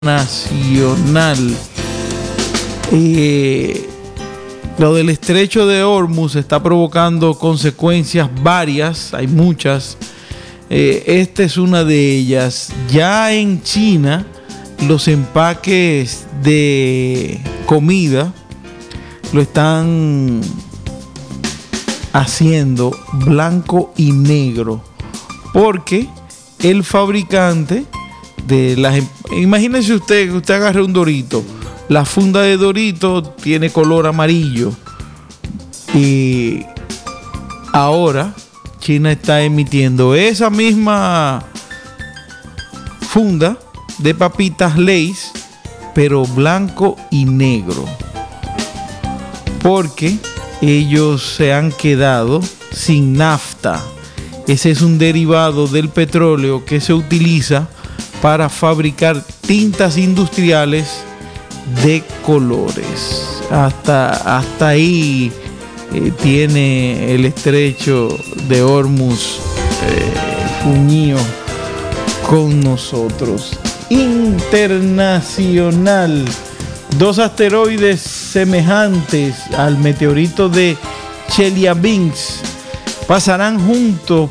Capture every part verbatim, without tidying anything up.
Nacional. Eh, lo del estrecho de Hormuz está provocando consecuencias varias, hay muchas. Eh, esta es una de ellas. Ya en China, los empaques de comida lo están haciendo blanco y negro, porque el fabricante de las... Imagínense usted que usted agarre un Dorito, la funda de Dorito tiene color amarillo, y ahora China está emitiendo esa misma funda de papitas Lay's, pero blanco y negro, porque ellos se han quedado sin nafta. Ese es un derivado del petróleo que se utiliza para fabricar tintas industriales de colores. Hasta, hasta ahí eh, tiene el estrecho de Hormuz eh, puñío con nosotros. Internacional. Dos asteroides semejantes al meteorito de Chelyabinsk pasarán juntos,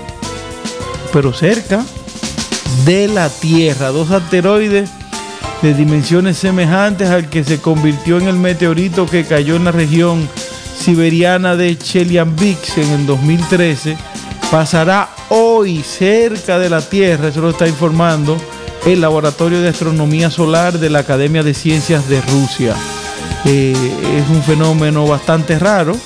pero cerca de la Tierra. Dos asteroides de dimensiones semejantes al que se convirtió en el meteorito que cayó en la región siberiana de Chelyabinsk en el dos mil trece, pasará hoy cerca de la Tierra. Eso lo está informando el Laboratorio de Astronomía Solar de la Academia de Ciencias de Rusia. Eh, es un fenómeno bastante raro,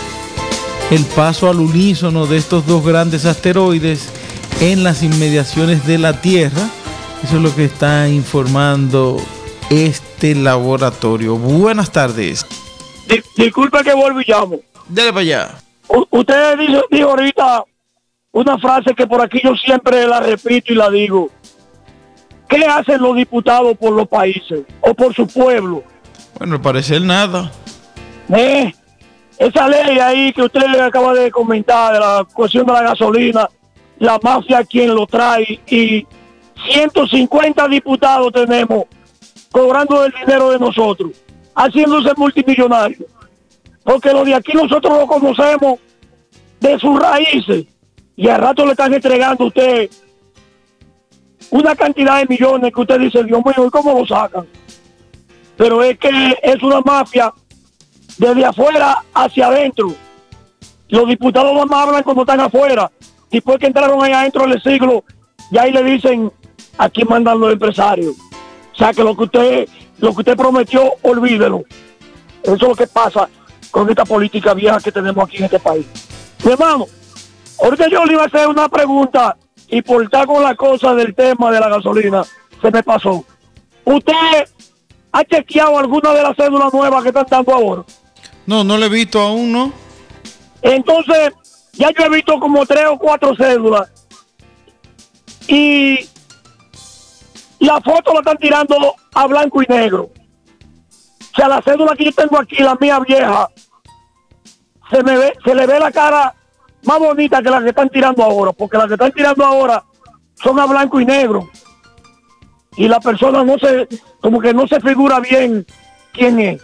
el paso al unísono de estos dos grandes asteroides en las inmediaciones de la Tierra. Eso es lo que está informando este laboratorio. Buenas tardes. Di- disculpe que vuelvo y llamo. Dale para allá. U- usted dijo, dijo ahorita una frase que por aquí yo siempre la repito y la digo. ¿Qué hacen los diputados por los países o por su pueblo? Bueno, al parecer nada. ¿Eh? Esa ley ahí que usted acaba de comentar de la cuestión de la gasolina, la mafia quien lo trae, y ciento cincuenta diputados tenemos cobrando el dinero de nosotros, haciéndose multimillonarios, porque lo de aquí nosotros lo conocemos de sus raíces, y al rato le están entregando a usted una cantidad de millones que usted dice, Dios mío, ¿y cómo lo sacan? Pero es que es una mafia desde afuera hacia adentro. Los diputados no más hablan cuando están afuera. Después que entraron ahí adentro del siglo, y ahí le dicen, aquí mandan los empresarios. O sea que lo que usted, lo que usted prometió, olvídelo. Eso es lo que pasa con esta política vieja que tenemos aquí en este país. Mi hermano, ahorita yo le iba a hacer una pregunta, y por estar con la cosa del tema de la gasolina, se me pasó. ¿Usted ha chequeado alguna de las cédulas nuevas que están dando ahora? No, no lo he visto aún, ¿no? Entonces, ya yo he visto como tres o cuatro cédulas, y la foto la están tirando a blanco y negro. O sea, la cédula que yo tengo aquí, la mía vieja, se me ve, se le ve la cara más bonita que la que están tirando ahora, porque las que están tirando ahora son a blanco y negro, y la persona no se, como que no se figura bien quién es.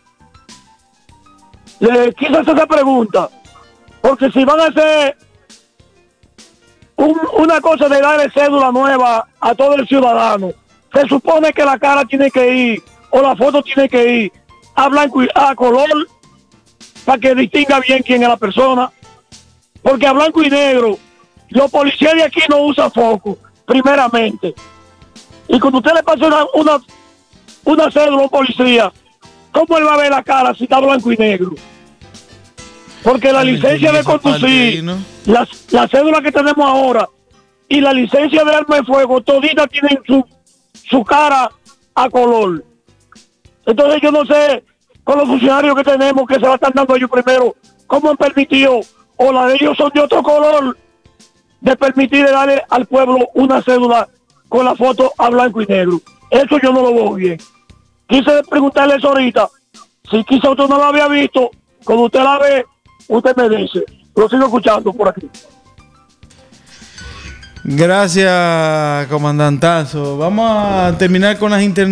Le quise hacer esa pregunta, porque si van a hacer un, una cosa de darle cédula nueva a todo el ciudadano, se supone que la cara tiene que ir, o la foto tiene que ir a blanco y a color, para que distinga bien quién es la persona. Porque a blanco y negro, los policías de aquí no usan foco, primeramente. Y cuando usted le pasa una, una, una cédula a un policía, ¿cómo él va a ver la cara si está blanco y negro? Porque la licencia de conducir, la, la cédula que tenemos ahora, y la licencia de arma de fuego, toditas tienen su, su cara a color. Entonces yo no sé, con los funcionarios que tenemos, que se la están dando ellos primero, ¿cómo han permitido, o la de ellos son de otro color, de permitir darle al pueblo una cédula con la foto a blanco y negro? Eso yo no lo veo bien. Quise preguntarle eso ahorita, si quizá usted no la había visto, cuando usted la ve, usted me dice. Lo sigo escuchando por aquí. Gracias, comandantazo. Vamos a terminar con las internet.